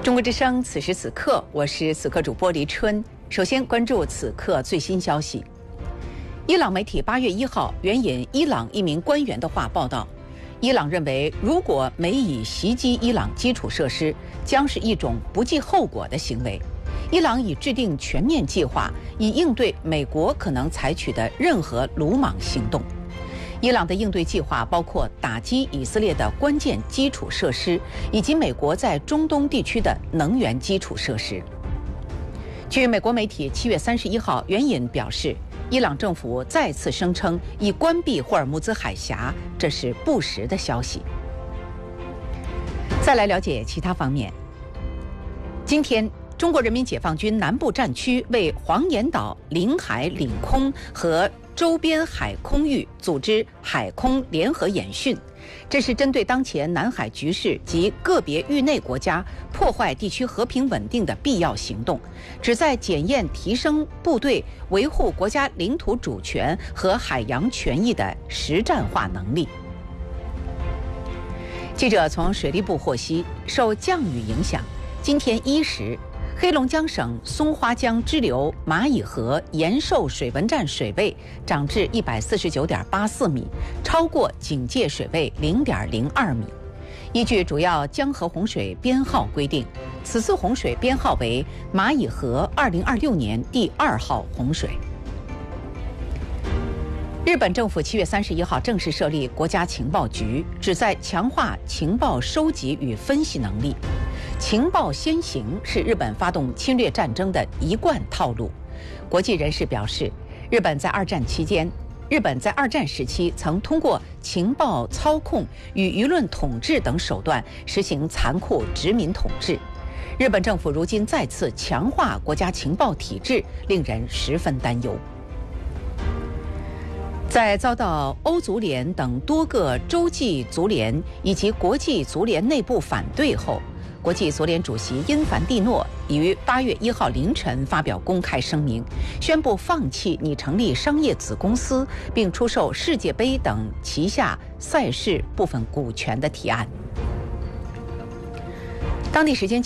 中国之声，此时此刻，我是此刻主播黎春。首先关注此刻最新消息。伊朗媒体8月1号援引伊朗一名官员的话报道，伊朗认为，如果美以袭击伊朗基础设施，将是一种不计后果的行为。伊朗已制定全面计划，以应对美国可能采取的任何鲁莽行动。伊朗的应对计划包括打击以色列的关键基础设施，以及美国在中东地区的能源基础设施。据美国媒体7月31号援引表示，伊朗政府再次声称已关闭霍尔木兹海峡，这是不实的消息。再来了解其他方面。今天，中国人民解放军南部战区为黄岩岛领海领空和周边海空域组织海空联合演训，这是针对当前南海局势及个别域内国家破坏地区和平稳定的必要行动，旨在检验提升部队维护国家领土主权和海洋权益的实战化能力。记者从水利部获悉，受降雨影响，今天1时，黑龙江省松花江支流蚂蚁河延寿水文站水位涨至149.84米，超过警戒水位0.02米。依据主要江河洪水编号规定，此次洪水编号为蚂蚁河2026年第2号洪水。日本政府7月31号正式设立国家情报局，旨在强化情报收集与分析能力。情报先行是日本发动侵略战争的一贯套路。国际人士表示，日本在二战时期曾通过情报操控与舆论统治等手段实行残酷殖民统治。日本政府如今再次强化国家情报体制，令人十分担忧。在遭到欧足联等多个洲际足联以及国际足联内部反对后，国际足联主席因凡蒂诺已于8月1号凌晨发表公开声明，宣布放弃拟成立商业子公司并出售世界杯等旗下赛事部分股权的提案。当地时间